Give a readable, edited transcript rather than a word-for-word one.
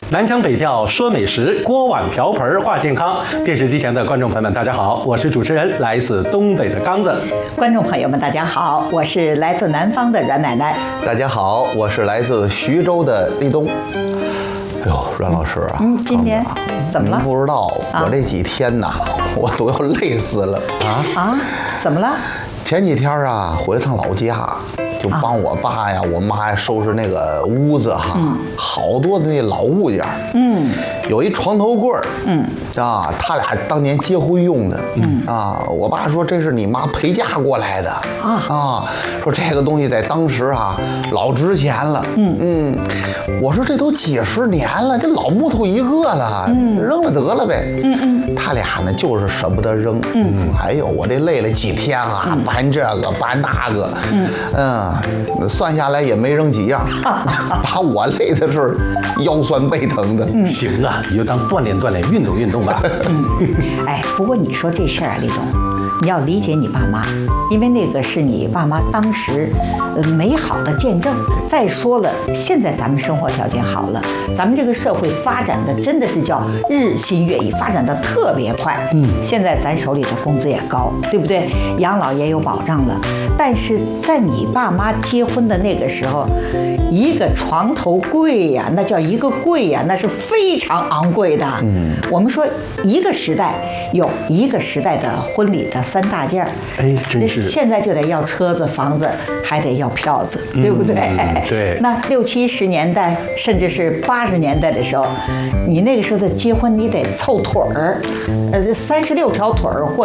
南腔北调说美食，锅碗瓢盆话健康。电视机前的观众朋友们，大家好，我是主持人，来自东北的刚子。 观众朋友们，大家好，我是来自南方的阮奶奶。 大家好，我是来自徐州的立冬。哎呦，阮老师啊， 今天怎么了？ 您不知道，我这几天呐，我都要累死了啊！怎么了？ 前几天啊，回了趟老家。就帮我爸呀、我妈呀收拾那个屋子哈，好多的那老物件，有一床头柜儿，他俩当年结婚用的，我爸说这是你妈陪嫁过来的，说这个东西在当时啊老值钱了，我说这都几十年了，这老木头一个了，扔了得了呗，他俩呢就是舍不得扔，哎呦我这累了几天啊，搬这个搬那个，算下来也没扔几样，把我累的是腰酸背疼的。 行啊，你就当锻炼锻炼、运动运动吧。 哎，不过你说这事儿啊，立冬，你要理解你爸妈，因为那个是你爸妈当时美好的见证。再说了，现在咱们生活条件好了，咱们这个社会发展的真的是叫日新月异，发展的特别快。现在咱手里的工资也高，对不对？养老也有保障了。但是在你爸妈结婚的那个时候，一个床头柜呀，那叫一个柜呀，那是非常昂贵的。我们说一个时代有一个时代的婚礼的3大件儿， 哎，真是。 现在就得要车子、房子，还得要票子，对不对？ 对。 那60、70年代，甚至是80年代的时候，你那个时候的结婚，你得凑腿儿，36条腿儿或